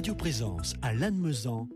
Radio Présence à Lannemezan,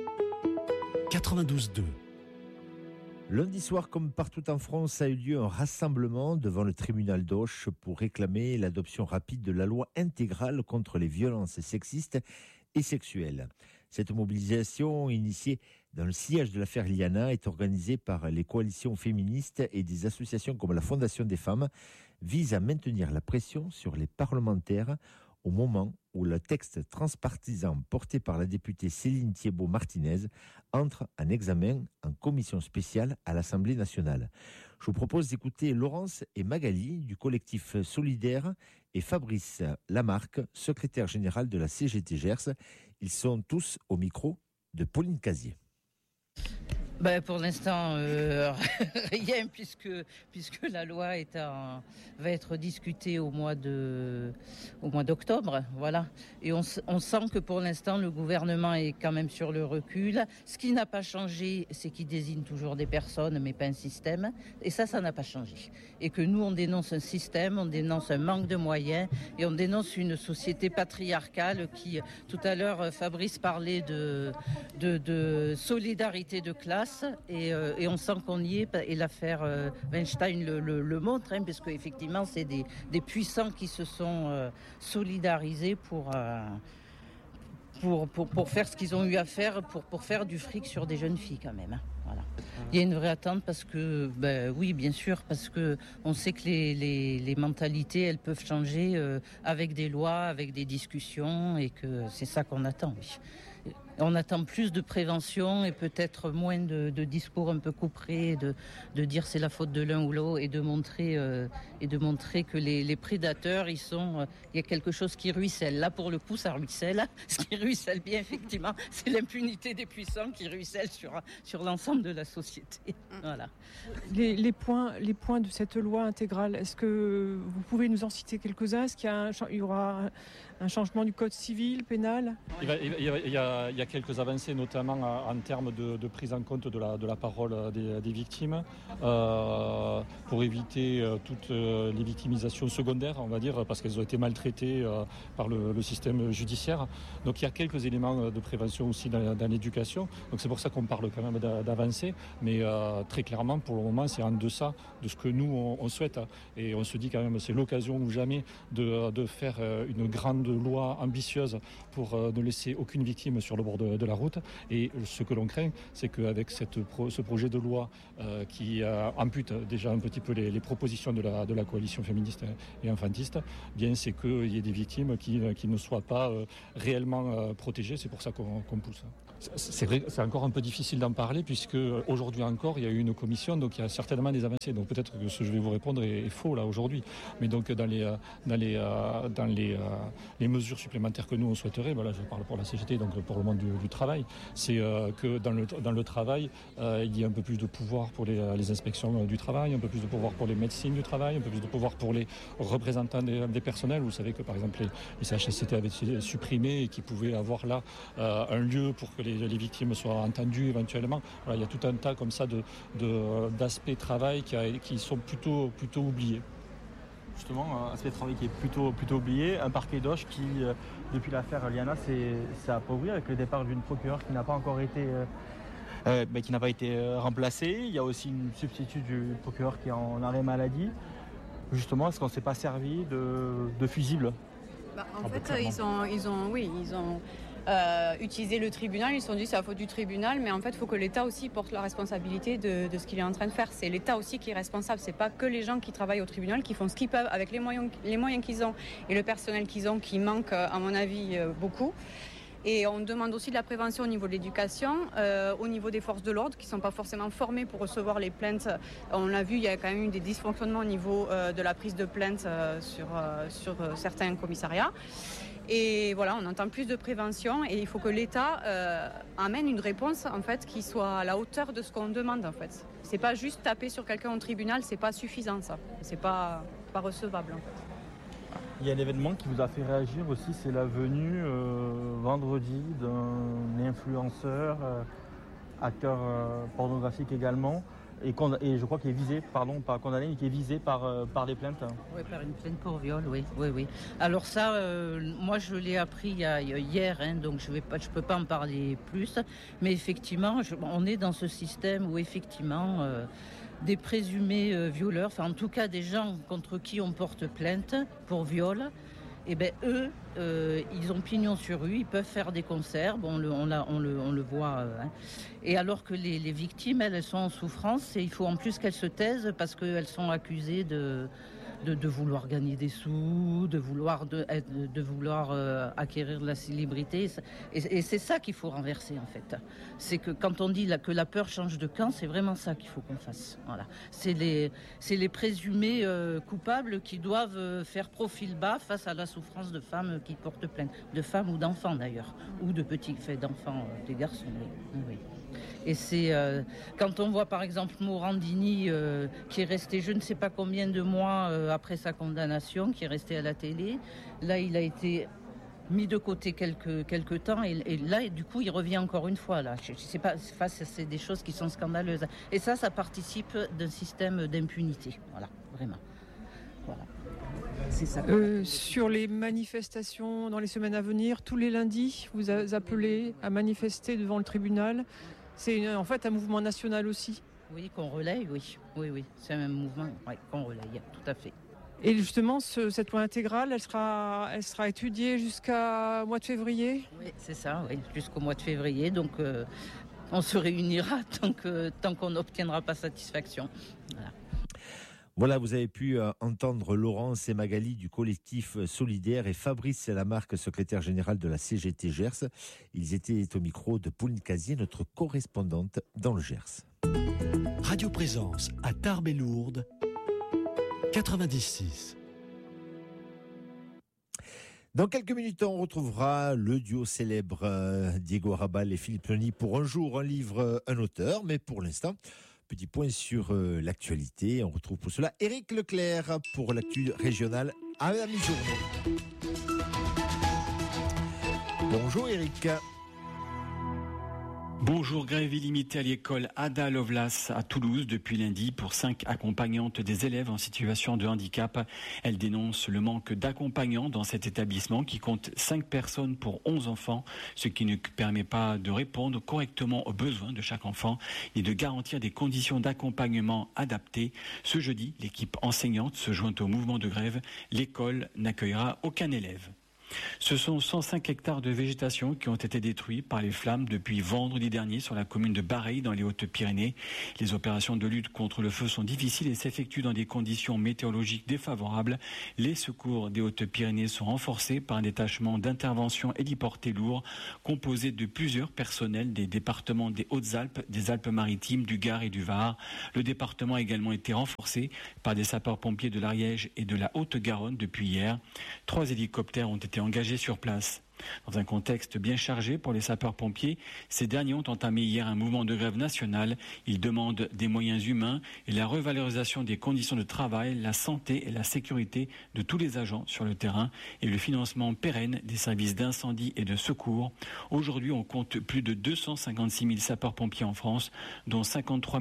92.2. Lundi soir, comme partout en France, a eu lieu un rassemblement devant le tribunal d'Auch pour réclamer l'adoption rapide de la loi intégrale contre les violences sexistes et sexuelles. Cette mobilisation, initiée dans le sillage de l'affaire Liana, est organisée par les coalitions féministes et des associations comme la Fondation des femmes, vise à maintenir la pression sur les parlementaires au moment où le texte transpartisan porté par la députée Céline Thiébaut-Martinez entre en examen en commission spéciale à l'Assemblée nationale. Je vous propose d'écouter Laurence et Magali du collectif Solidaire et Fabrice Lamarque, secrétaire général de la CGT Gers. Ils sont tous au micro de Pauline Casier. Pour l'instant, rien, puisque la loi va être discutée au mois d'octobre, voilà. Et on sent que pour l'instant, le gouvernement est quand même sur le recul. Ce qui n'a pas changé, c'est qu'il désigne toujours des personnes, mais pas un système. Et ça n'a pas changé. Et que nous, on dénonce un système, on dénonce un manque de moyens, et on dénonce une société patriarcale qui, tout à l'heure, Fabrice parlait de solidarité de classe. Et on sent qu'on y est, et l'affaire Weinstein le montre, parce qu'effectivement c'est des puissants qui se sont solidarisés pour faire ce qu'ils ont eu à faire, pour faire du fric sur des jeunes filles quand même. Voilà. Il y a une vraie attente parce que, oui, bien sûr, parce que on sait que les mentalités, elles peuvent changer avec des lois, avec des discussions, et que c'est ça qu'on attend. Oui. On attend plus de prévention et peut-être moins de discours un peu couperés, de dire c'est la faute de l'un ou l'autre, et de montrer que les prédateurs, il y a quelque chose qui ruisselle. Là, pour le coup, ça ruisselle. Ce qui ruisselle bien, effectivement, c'est l'impunité des puissants qui ruisselle sur l'ensemble de la société. Voilà. Les points de cette loi intégrale, est-ce que vous pouvez nous en citer quelques-uns ? Est-ce qu'il y aura un changement du code civil, pénal ? Il y a quelques avancées, notamment en termes de prise en compte de la parole des victimes, pour éviter toutes les victimisations secondaires, on va dire, parce qu'elles ont été maltraitées par le système judiciaire. Donc il y a quelques éléments de prévention aussi dans l'éducation. Donc c'est pour ça qu'on parle quand même d'avancées, mais très clairement, pour le moment, c'est en deçà de ce que nous, on souhaite. Et on se dit quand même, c'est l'occasion ou jamais de faire une grande loi ambitieuse pour ne laisser aucune victime sur le bord de la route. Et ce que l'on craint, c'est qu'avec ce projet de loi qui ampute déjà un petit peu les propositions de la coalition féministe et infantiste, bien c'est qu'il y ait des victimes qui ne soient pas réellement protégées. C'est pour ça qu'on pousse. C'est vrai, c'est encore un peu difficile d'en parler, puisque aujourd'hui encore, il y a eu une commission, donc il y a certainement des avancées. Donc peut-être que ce que je vais vous répondre est faux là aujourd'hui. Mais donc dans les mesures supplémentaires que nous on souhaiterait, je parle pour la CGT, donc pour le monde du travail, c'est que dans le travail, il y a un peu plus de pouvoir pour les inspections du travail, un peu plus de pouvoir pour les médecines du travail, un peu plus de pouvoir pour les représentants des personnels. Vous savez que par exemple les CHSCT avaient été supprimés et qui pouvaient avoir là un lieu pour que les victimes soient entendues éventuellement. Voilà, il y a tout un tas comme ça d'aspects travail qui sont plutôt oubliés. Justement, aspect de travail qui est plutôt oublié, un parquet d'Auch qui, depuis l'affaire Liana, s'est appauvri avec le départ d'une procureure qui n'a pas encore été remplacée. Il y a aussi une substitut du procureur qui est en arrêt maladie. Justement, est-ce qu'on ne s'est pas servi de fusibles ? En fait, ils ont utiliser le tribunal, ils se sont dit c'est la faute du tribunal, mais en fait il faut que l'État aussi porte la responsabilité de ce qu'il est en train de faire. C'est l'État aussi qui est responsable, c'est pas que les gens qui travaillent au tribunal qui font ce qu'ils peuvent avec les moyens qu'ils ont et le personnel qu'ils ont qui manque à mon avis beaucoup. Et on demande aussi de la prévention au niveau de l'éducation, au niveau des forces de l'ordre qui ne sont pas forcément formées pour recevoir les plaintes. On l'a vu, il y a quand même eu des dysfonctionnements au niveau de la prise de plainte sur certains commissariats. Et voilà, on entend plus de prévention et il faut que l'État amène une réponse en fait qui soit à la hauteur de ce qu'on demande en fait. C'est pas juste taper sur quelqu'un au tribunal, c'est pas suffisant ça. C'est pas recevable. Il y a un événement qui vous a fait réagir aussi, c'est la venue vendredi d'un influenceur, acteur pornographique également, et je crois qu'il est visé, pas condamné, mais qui est visé par des plaintes. Oui, par une plainte pour viol, oui. Alors ça, moi je l'ai appris hier, donc je peux pas en parler plus. Mais effectivement, on est dans ce système où effectivement des présumés violeurs, enfin en tout cas des gens contre qui on porte plainte pour viol, et ben eux, ils ont pignon sur rue, ils peuvent faire des concerts, on le voit. Et alors que les victimes, elles sont en souffrance, et il faut en plus qu'elles se taisent parce qu'elles sont accusées de vouloir gagner des sous, de vouloir acquérir de la célébrité. Et c'est ça qu'il faut renverser en fait. C'est que quand on dit que la peur change de camp, c'est vraiment ça qu'il faut qu'on fasse. Voilà. C'est les présumés coupables qui doivent faire profil bas face à la souffrance de femmes qui portent plainte. De femmes ou d'enfants d'ailleurs. Ou de petits faits d'enfants, des garçons. Oui. Et c'est quand on voit par exemple Morandini qui est resté je ne sais pas combien de mois après sa condamnation, qui est resté à la télé. Là, il a été mis de côté quelques temps et là, du coup, il revient encore une fois. Là, je sais pas, c'est des choses qui sont scandaleuses. Et ça participe d'un système d'impunité. Voilà, vraiment. Voilà. C'est ça. Sur les manifestations dans les semaines à venir, tous les lundis, vous appelez à manifester devant le tribunal. C'est en fait un mouvement national aussi. Oui, qu'on relaye, oui. C'est un mouvement qu'on relaye, tout à fait. Et justement, cette loi intégrale, elle sera étudiée jusqu'au mois de février ? Oui, c'est ça, jusqu'au mois de février. Donc, on se réunira tant qu'on n'obtiendra pas satisfaction. Voilà, vous avez pu entendre Laurence et Magali du collectif Solidaire et Fabrice Lamarque, secrétaire général de la CGT Gers. Ils étaient au micro de Pauline Casier, notre correspondante dans le Gers. Radio Présence à Tarbes et Lourdes, 96. Dans quelques minutes, on retrouvera le duo célèbre Diego Arrabal et Philippe Noni pour Un jour, un livre, un auteur. Mais pour l'instant, petit point sur l'actualité. On retrouve pour cela Éric Leclerc pour l'actu régionale à la mi-journée. Bonjour Éric. Bonjour, grève illimitée à l'école Ada Lovelace à Toulouse depuis lundi pour 5 accompagnantes des élèves en situation de handicap. Elles dénoncent le manque d'accompagnants dans cet établissement qui compte 5 personnes pour 11 enfants, ce qui ne permet pas de répondre correctement aux besoins de chaque enfant et de garantir des conditions d'accompagnement adaptées. Ce jeudi, l'équipe enseignante se joint au mouvement de grève. L'école n'accueillera aucun élève. Ce sont 105 hectares de végétation qui ont été détruits par les flammes depuis vendredi dernier sur la commune de Bareilles dans les Hautes-Pyrénées. Les opérations de lutte contre le feu sont difficiles et s'effectuent dans des conditions météorologiques défavorables. Les secours des Hautes-Pyrénées sont renforcés par un détachement d'intervention héliporté lourd composé de plusieurs personnels des départements des Hautes-Alpes, des Alpes-Maritimes, du Gard et du Var. Le département a également été renforcé par des sapeurs-pompiers de l'Ariège et de la Haute-Garonne depuis hier. 3 hélicoptères ont été engagés sur place. Dans un contexte bien chargé pour les sapeurs-pompiers, ces derniers ont entamé hier un mouvement de grève nationale. Ils demandent des moyens humains et la revalorisation des conditions de travail, la santé et la sécurité de tous les agents sur le terrain et le financement pérenne des services d'incendie et de secours. Aujourd'hui, on compte plus de 256 000 sapeurs-pompiers en France, dont 53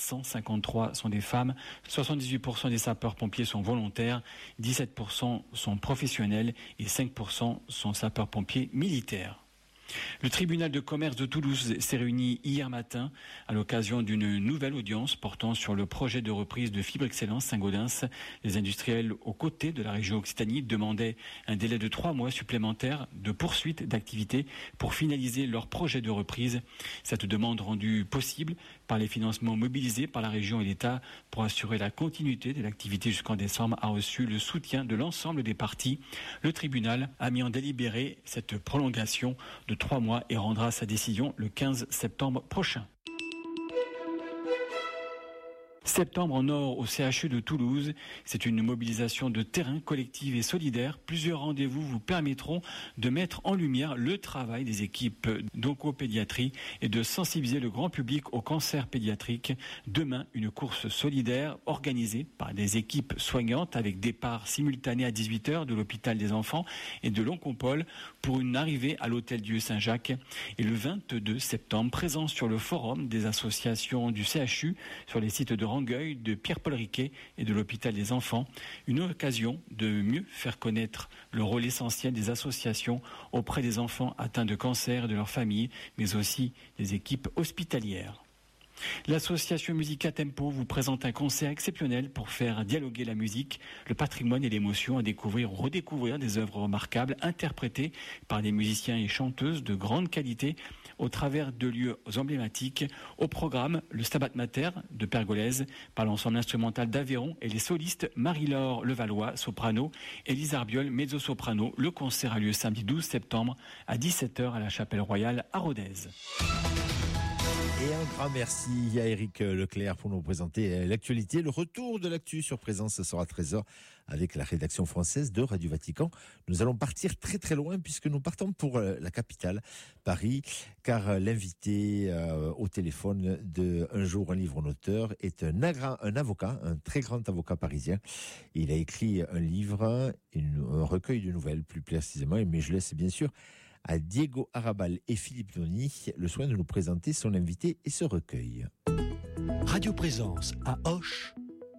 453 sont des femmes, 78% des sapeurs-pompiers sont volontaires, 17% sont professionnels et 5% sont sapeurs-pompiers militaires. Le tribunal de commerce de Toulouse s'est réuni hier matin à l'occasion d'une nouvelle audience portant sur le projet de reprise de Fibre Excellence Saint-Gaudens. Les industriels aux côtés de la région Occitanie demandaient un délai de 3 mois supplémentaires de poursuite d'activité pour finaliser leur projet de reprise. Cette demande rendue possible par les financements mobilisés par la région et l'État pour assurer la continuité de l'activité jusqu'en décembre a reçu le soutien de l'ensemble des parties. Le tribunal a mis en délibéré cette prolongation de 3 mois et rendra sa décision le 15 septembre prochain. Septembre en or au CHU de Toulouse, c'est une mobilisation de terrain collective et solidaire. Plusieurs rendez-vous vous permettront de mettre en lumière le travail des équipes d'oncopédiatrie et de sensibiliser le grand public au cancer pédiatrique. Demain, une course solidaire organisée par des équipes soignantes avec départ simultané à 18h de l'hôpital des enfants et de l'Oncompole pour une arrivée à l'hôtel Dieu Saint-Jacques. Et le 22 septembre, présence sur le forum des associations du CHU sur les sites de Rangueil, de Pierre-Paul Riquet et de l'hôpital des enfants, une occasion de mieux faire connaître le rôle essentiel des associations auprès des enfants atteints de cancer et de leurs familles, mais aussi des équipes hospitalières. L'association Musica Tempo vous présente un concert exceptionnel pour faire dialoguer la musique, le patrimoine et l'émotion, à découvrir ou redécouvrir des œuvres remarquables interprétées par des musiciens et chanteuses de grande qualité au travers de lieux emblématiques. Au programme, le Stabat Mater de Pergolèse par l'ensemble instrumental d'Aveyron et les solistes Marie-Laure Levallois, soprano, et Lise Arbiol, mezzo-soprano. Le concert a lieu samedi 12 septembre à 17h à la Chapelle Royale à Rodez. Et un grand merci à Éric Leclerc pour nous présenter l'actualité. Le retour de l'actu sur Présence, ce sera à 13h avec la rédaction française de Radio Vatican. Nous allons partir très très loin puisque nous partons pour la capitale, Paris, car l'invité au téléphone de Un jour un livre, un auteur est un avocat, un très grand avocat parisien. Il a écrit un livre, un recueil de nouvelles plus précisément, mais je laisse bien sûr à Diego Arrabal et Philippe Noni le soin de nous présenter son invité et ce recueil. Radio Présence à Auch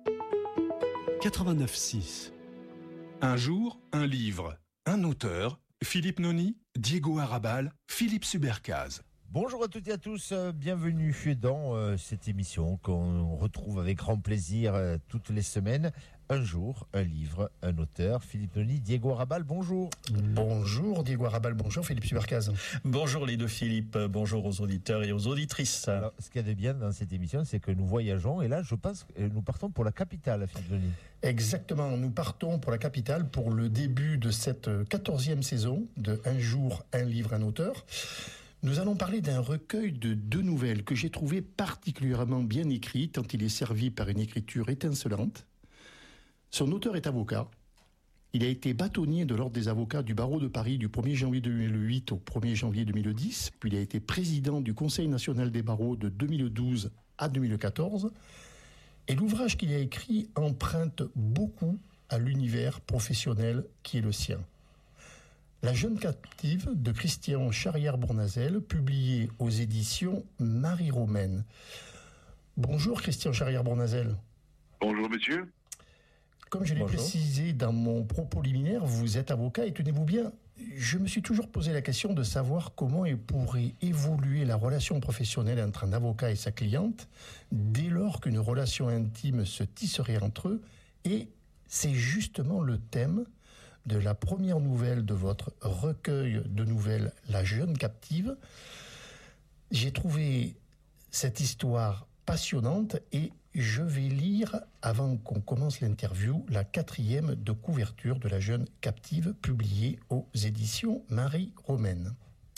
89.6. Un jour, un livre, un auteur, Philippe Noni, Diego Arrabal, Philippe Subercase. Bonjour à toutes et à tous, bienvenue dans cette émission qu'on retrouve avec grand plaisir toutes les semaines. Un jour, un livre, un auteur, Philippe Noni, Diego Arrabal, bonjour. Bonjour Diego Arrabal, bonjour Philippe Subercase. Bonjour les deux Philippe, bonjour aux auditeurs et aux auditrices. Alors, ce qu'il y a de bien dans cette émission, c'est que nous voyageons et là, je pense que nous partons pour la capitale, Philippe Noni. Exactement, nous partons pour la capitale pour le début de cette 14e saison de Un jour, un livre, un auteur. Nous allons parler d'un recueil de 2 nouvelles que j'ai trouvé particulièrement bien écrit, tant il est servi par une écriture étincelante. Son auteur est avocat. Il a été bâtonnier de l'Ordre des avocats du barreau de Paris du 1er janvier 2008 au 1er janvier 2010, puis il a été président du Conseil national des barreaux de 2012 à 2014. Et l'ouvrage qu'il a écrit emprunte beaucoup à l'univers professionnel qui est le sien. La jeune captive de Christian Charrière-Bournazel, publié aux éditions Marie Romaine. Bonjour Christian Charrière-Bournazel. Bonjour monsieur. Comme je l'ai précisé dans mon propos liminaire, vous êtes avocat et tenez-vous bien, je me suis toujours posé la question de savoir comment pourrait évoluer la relation professionnelle entre un avocat et sa cliente dès lors qu'une relation intime se tisserait entre eux. Et c'est justement le thème de la première nouvelle de votre recueil de nouvelles, La jeune captive. J'ai trouvé cette histoire passionnante et je vais lire, avant qu'on commence l'interview, la 4e de couverture de La jeune captive, publiée aux éditions Marie Romaine.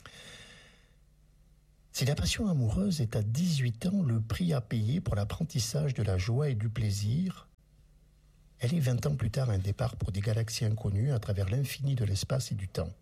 Si la passion amoureuse est à 18 ans le prix à payer pour l'apprentissage de la joie et du plaisir, elle est 20 ans plus tard un départ pour des galaxies inconnues à travers l'infini de l'espace et du temps.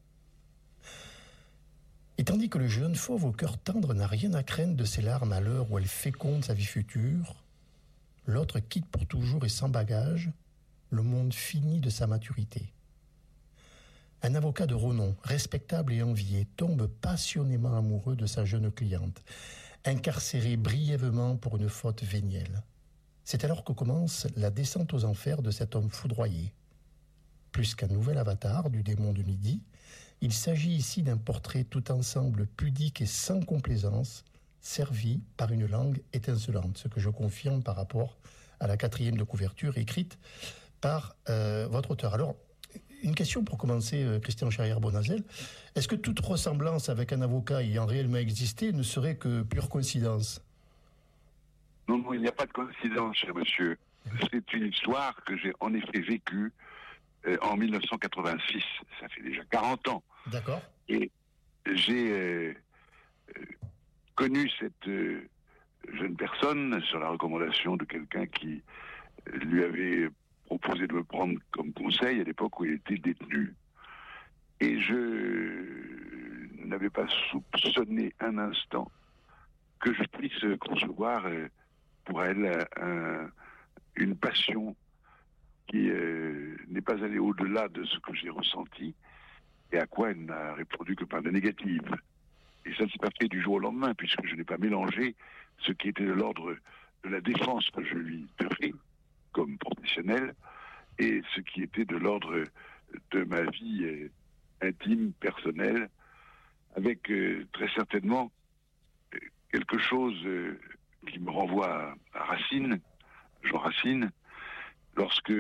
Et tandis que le jeune fauve au cœur tendre n'a rien à craindre de ses larmes à l'heure où elle féconde sa vie future, l'autre quitte pour toujours et sans bagage le monde fini de sa maturité. Un avocat de renom, respectable et envié, tombe passionnément amoureux de sa jeune cliente, incarcérée brièvement pour une faute vénielle. C'est alors que commence la descente aux enfers de cet homme foudroyé. Plus qu'un nouvel avatar du démon de midi, il s'agit ici d'un portrait tout ensemble pudique et sans complaisance, servi par une langue étincelante, ce que je confirme par rapport à la 4e de couverture écrite par votre auteur. Alors, une question pour commencer, Christian Charrière-Bournazel. Est-ce que toute ressemblance avec un avocat ayant réellement existé ne serait que pure coïncidence ? Non, il n'y a pas de coïncidence, cher monsieur. C'est une histoire que j'ai en effet vécue en 1986. Ça fait déjà 40 ans. D'accord. Et j'ai connu cette jeune personne sur la recommandation de quelqu'un qui lui avait proposé de me prendre comme conseil à l'époque où il était détenu. Et je n'avais pas soupçonné un instant que je puisse concevoir pour elle une passion qui n'est pas allée au-delà de ce que j'ai ressenti et à quoi elle n'a répondu que par la négative. Et ça ne s'est pas fait du jour au lendemain, puisque je n'ai pas mélangé ce qui était de l'ordre de la défense que je lui devais comme professionnel et ce qui était de l'ordre de ma vie intime, personnelle, avec très certainement quelque chose qui me renvoie à Racine, Jean Racine, lorsque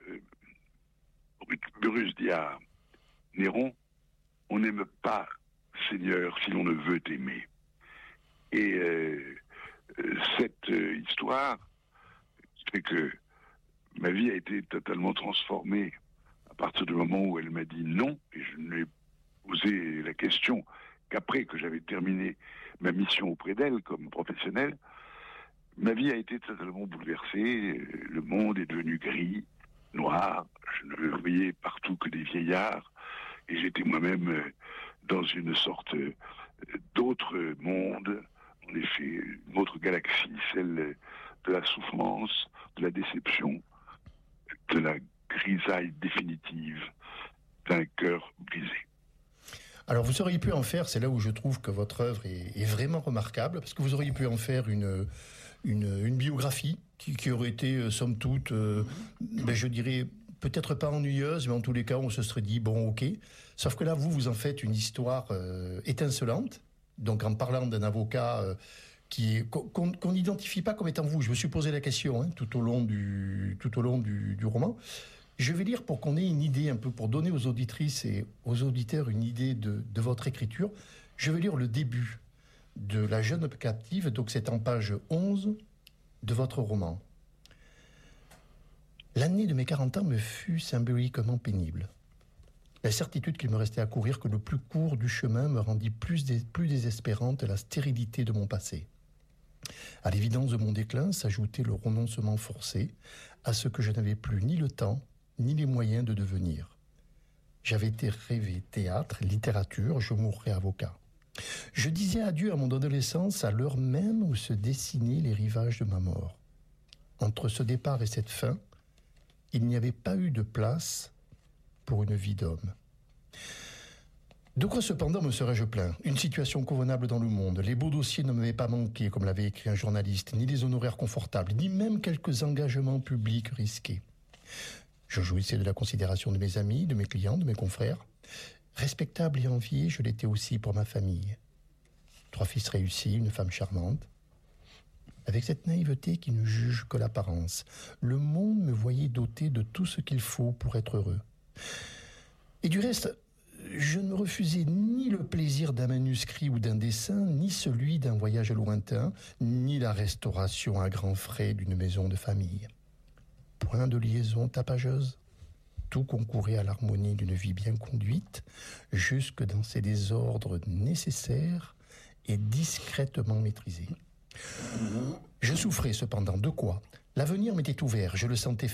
Burrus dit à Néron, on n'aime pas Seigneur si l'on ne veut aimer. Et cette histoire fait que ma vie a été totalement transformée à partir du moment où elle m'a dit non, et je ne lui ai posé la question qu'après que j'avais terminé ma mission auprès d'elle comme professionnel. Ma vie a été totalement bouleversée, le monde est devenu gris, noir, je ne voyais partout que des vieillards, et j'étais moi-même dans une sorte d'autre monde, en effet, une autre galaxie, celle de la souffrance, de la déception, de la grisaille définitive d'un cœur brisé. Alors vous auriez pu en faire, c'est là où je trouve que votre œuvre est vraiment remarquable, parce que vous auriez pu en faire une biographie qui aurait été, somme toute, je dirais, peut-être pas ennuyeuse, mais en tous les cas, on se serait dit, bon, ok. Sauf que là, vous en faites une histoire étincelante, donc en parlant d'un avocat qu'on n'identifie pas comme étant vous. Je me suis posé la question tout au long du roman. Je vais lire pour qu'on ait une idée un peu, pour donner aux auditrices et aux auditeurs une idée de votre écriture. Je vais lire le début de La jeune captive, donc c'est en page 11 de votre roman. L'année de mes 40 ans me fut symboliquement pénible. La certitude qu'il me restait à courir, que le plus court du chemin me rendit plus désespérante la stérilité de mon passé. À l'évidence de mon déclin s'ajoutait le renoncement forcé à ce que je n'avais plus ni le temps, ni les moyens de devenir. J'avais été rêvé théâtre, littérature, je mourrais avocat. Je disais adieu à mon adolescence à l'heure même où se dessinaient les rivages de ma mort. Entre ce départ et cette fin, il n'y avait pas eu de place pour une vie d'homme. De quoi cependant me serais-je plaint ? Une situation convenable dans le monde. Les beaux dossiers ne m'avaient pas manqué, comme l'avait écrit un journaliste, ni des honoraires confortables, ni même quelques engagements publics risqués. Je jouissais de la considération de mes amis, de mes clients, de mes confrères. Respectable et envié, je l'étais aussi pour ma famille. 3 fils réussis, une femme charmante. Avec cette naïveté qui ne juge que l'apparence, le monde me voyait doté de tout ce qu'il faut pour être heureux. Et du reste, je ne refusais ni le plaisir d'un manuscrit ou d'un dessin, ni celui d'un voyage lointain, ni la restauration à grands frais d'une maison de famille. Point de liaison tapageuse. Tout concourait à l'harmonie d'une vie bien conduite, jusque dans ses désordres nécessaires et discrètement maîtrisés. Je souffrais cependant de quoi ? L'avenir m'était ouvert, je le sentais